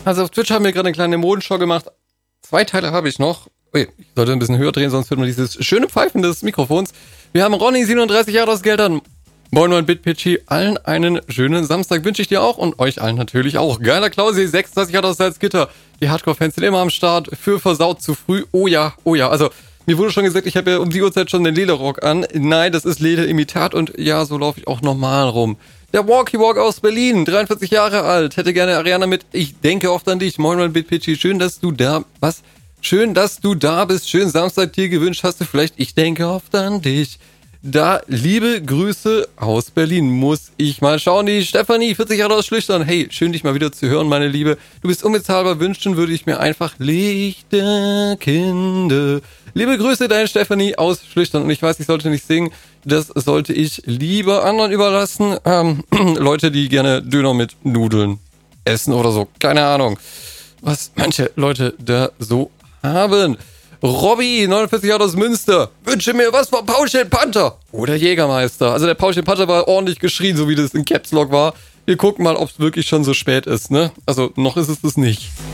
Also auf Twitch haben wir gerade eine kleine Modenschau gemacht. 2 Teile habe ich noch. Ui, ich sollte ein bisschen höher drehen, sonst hört man dieses schöne Pfeifen des Mikrofons. Wir haben Ronny, 37 Jahre aus Geldern. Moin Moin Bitpitchy, allen einen schönen Samstag wünsche ich dir auch und euch allen natürlich auch. Geiler Klausi, 36 Jahre aus Salzgitter. Die Hardcore-Fans sind immer am Start. Für versaut zu früh. Oh ja, oh ja. Also, mir wurde schon gesagt, ich habe ja um die Uhrzeit schon den Lederrock an. Nein, das ist Lederimitat und ja, so laufe ich auch normal rum. Der Walkie Walk aus Berlin, 43 Jahre alt, hätte gerne Ariana mit Ich denke oft an dich. Moin Moin Bitpitchy, schön, dass du da... Was? Schön, dass du da bist. Schönen Samstag dir gewünscht. Hast du vielleicht Ich denke oft an dich. Da, liebe Grüße aus Berlin, muss ich mal schauen. Die Stefanie, 40 Jahre aus Schlüchtern. Hey, schön dich mal wieder zu hören, meine Liebe. Du bist unbezahlbar, wünschen würde ich mir einfach lichte Kinder. Liebe Grüße, deine Stefanie aus Schlüchtern. Und ich weiß, ich sollte nicht singen. Das sollte ich lieber anderen überlassen. Leute, die gerne Döner mit Nudeln essen oder so. Keine Ahnung, was manche Leute da so haben. Robby, 49 Jahre aus Münster. Wünsche mir was von Pauschel Panther. Oder Jägermeister. Also der Pauschel Panther war ordentlich geschrien, so wie das in Caps Lock war. Wir gucken mal, ob es wirklich schon so spät ist, ne? Also noch ist es das nicht.